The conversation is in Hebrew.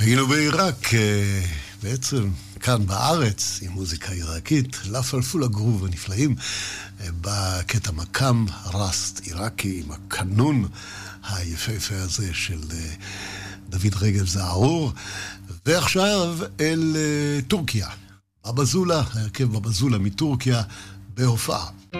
היינו בעיראק, בעצם כאן בארץ, עם מוזיקה עיראקית, לפלפול הגרוב הנפלאים, בקטע מקם רסט עיראקי, עם הקנון היפהפה הזה של דוד רגב זערור, ועכשיו אל טורקיה. בבא זולה, ההרכב בבא זולה מטורקיה, בהופעה.